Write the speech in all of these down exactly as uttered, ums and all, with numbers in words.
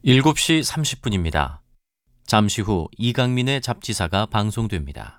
일곱 시 삼십 분입니다. 잠시 후 이강민의 잡지사가 방송됩니다.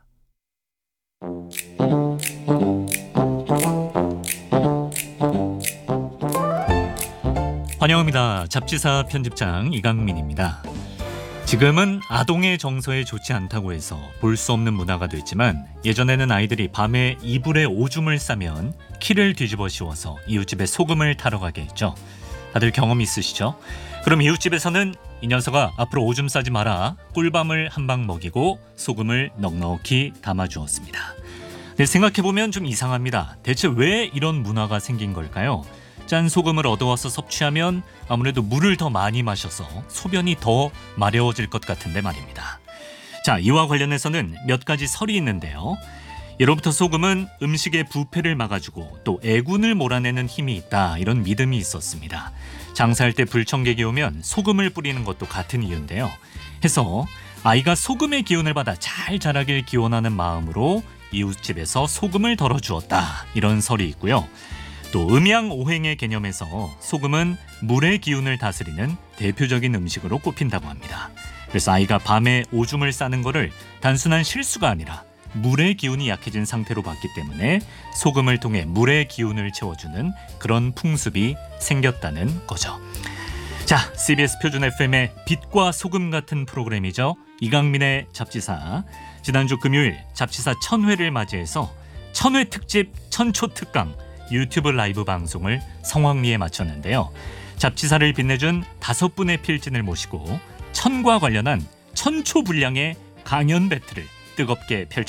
환영합니다. 잡지사 편집장 이강민입니다. 지금은 아동의 정서에 좋지 않다고 해서 볼 수 없는 문화가 됐지만, 예전에는 아이들이 밤에 이불에 오줌을 싸면 키를 뒤집어 씌워서 이웃집에 소금을 타러 가게 했죠. 다들 경험 있으시죠? 그럼 이웃집에서는 이 녀석아 앞으로 오줌 싸지 마라, 꿀밤을 한 방 먹이고 소금을 넉넉히 담아주었습니다. 근데 생각해보면 좀 이상합니다. 대체 왜 이런 문화가 생긴 걸까요? 짠 소금을 얻어와서 섭취하면 아무래도 물을 더 많이 마셔서 소변이 더 마려워질 것 같은데 말입니다. 자, 이와 관련해서는 몇 가지 설이 있는데요. 예로부터 소금은 음식의 부패를 막아주고 또 애군을 몰아내는 힘이 있다, 이런 믿음이 있었습니다. 장사할 때 불청객이 오면 소금을 뿌리는 것도 같은 이유인데요. 해서 아이가 소금의 기운을 받아 잘 자라길 기원하는 마음으로 이웃집에서 소금을 덜어주었다, 이런 설이 있고요. 또 음양오행의 개념에서 소금은 물의 기운을 다스리는 대표적인 음식으로 꼽힌다고 합니다. 그래서 아이가 밤에 오줌을 싸는 거를 단순한 실수가 아니라 물의 기운이 약해진 상태로 봤기 때문에 소금을 통해 물의 기운을 채워주는 그런 풍습이 생겼다는 거죠. 자, 씨비에스 표준 에프엠의 빛과 소금 같은 프로그램이죠. 이강민의 잡지사. 지난주 금요일 잡지사 천회를 맞이해서 천회 특집 천초 특강 유튜브 라이브 방송을 성황리에 마쳤는데요. 잡지사를 빛내준 다섯 분의 필진을 모시고 천과 관련한 천초 분량의 강연 배틀을 뜨겁게 펼쳤습니다.